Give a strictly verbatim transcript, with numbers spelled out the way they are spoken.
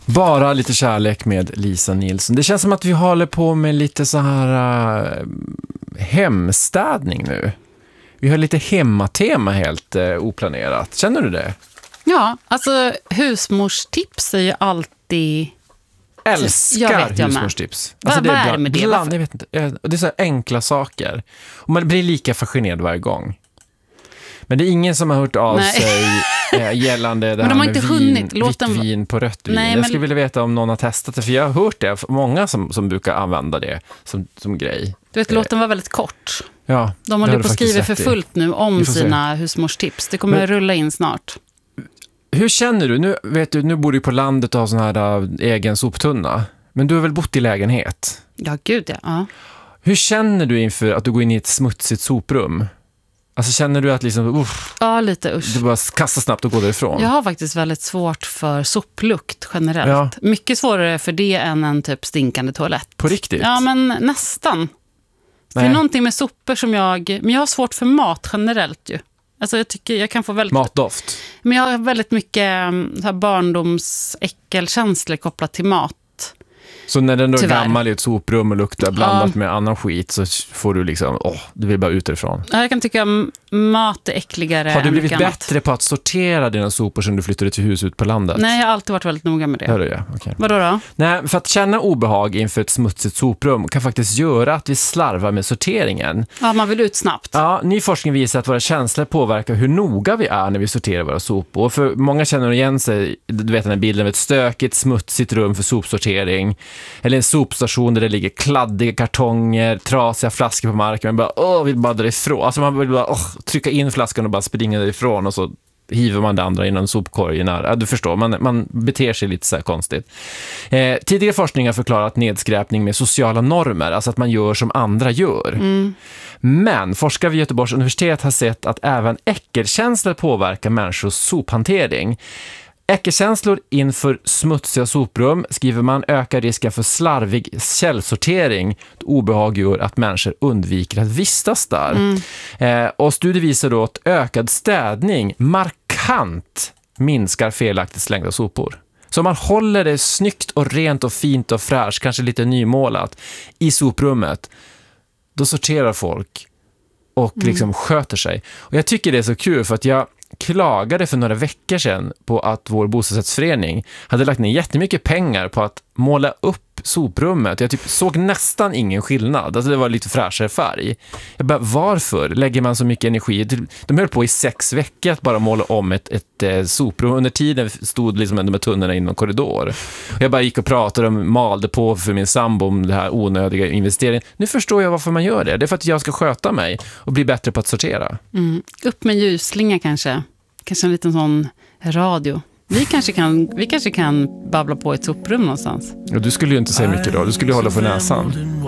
Bara lite kärlek med Lisa Nilsson. Det känns som att vi håller på med lite så här uh, hemstädning nu. Vi har lite hemmatema helt uh, oplanerat. Känner du det? Ja, alltså husmorstips är ju alltid... Älskar jag vet, jag husmorstips. Alltså, vad, det är, vad är det med det? Bland, jag vet inte. Det är så enkla saker. Och man blir lika fascinerad varje gång. Men det är ingen som har hört av Nej. sig eh, gällande det men de här har med inte vin, hunnit. vitt Låt dem... vin på rött vin. Nej, jag men... skulle vilja veta om någon har testat det, för jag har hört det. Många som, som brukar använda det som, som grej. Du vet, låten var väldigt kort. Ja, de håller på att skriva för fullt nu om sina se. husmorstips. Det kommer men... rulla in snart. Hur känner du? Nu, vet du, nu bor du på landet och har sån här uh, egen soptunna. Men du har väl bott i lägenhet? Ja, gud ja. ja. Hur känner du inför att du går in i ett smutsigt soprum? Alltså känner du att liksom, uff, ja, lite usch. Du bara kastar snabbt och går därifrån? Jag har faktiskt väldigt svårt för soplukt generellt. Ja. Mycket svårare för det än en typ stinkande toalett. På riktigt? Ja, men nästan. Nej. Det är någonting med sopor som jag... Men jag har svårt för mat generellt ju. Alltså jag tycker jag kan få väldigt... Matdoft? Men jag har väldigt mycket så här barndomsäckelkänslor kopplat till mat. Så när den då är Tyvärr. gammal i ett soprum och luktar blandat ja. med annan skit så får du liksom, åh, du vill bara ut därifrån. Ja, jag kan tycka att mat är äckligare. Har du blivit än bättre annat. på att sortera dina sopor sen du flyttade till hus ut på landet? Nej, jag har alltid varit väldigt noga med det. Hör du det? Okay. Vadå då? Nej, för att känna obehag inför ett smutsigt soprum kan faktiskt göra att vi slarvar med sorteringen. Ja, man vill ut snabbt. Ja, ny forskning visar att våra känslor påverkar hur noga vi är när vi sorterar våra sopor. För många känner igen sig, du vet den här bilden av ett stökigt, smutsigt rum för sopsortering. Eller en sopstation där det ligger kladdiga kartonger, trasiga flaskor på marken. Man bara, åh, vill bara därifrån. Alltså man vill bara åh, trycka in flaskan och bara springa därifrån och så hiver man det andra innan sopkorgen. Ja, du förstår, man, man beter sig lite så här konstigt. Eh, tidigare forskning har förklarat nedskräpning med sociala normer, alltså att man gör som andra gör. Mm. Men forskare vid Göteborgs universitet har sett att även äckelkänslor påverkar människors sophantering. Äckelkänslor inför smutsiga soprum, skriver man, ökar risken för slarvig källsortering. Obehag gör att människor undviker att vistas där. Mm. Eh, och studier visar då att ökad städning markant minskar felaktigt slängda sopor. Så om man håller det snyggt och rent och fint och fräscht, kanske lite nymålat, i soprummet, då sorterar folk och liksom mm. sköter sig. Och jag tycker det är så kul för att jag klagade för några veckor sedan på att vår bostadsrättsförening hade lagt ner jättemycket pengar på att måla upp soprummet. Jag typ såg nästan ingen skillnad. Alltså det var lite fräschare färg. Jag bara, varför lägger man så mycket energi? De höll på i sex veckor att bara måla om ett, ett, ett soprum. Under tiden stod liksom de här tunnorna i någon korridor. Jag bara gick och pratade och malde på för min sambo om det här onödiga investeringen. Nu förstår jag varför man gör det. Det är för att jag ska sköta mig och bli bättre på att sortera. Mm. Upp med ljusslinga kanske. Kanske en liten sån radio. Vi kanske kan, vi kanske kan babbla på ett soprum någonstans. Ja, du skulle ju inte säga mycket då. Du skulle ju hålla för näsan.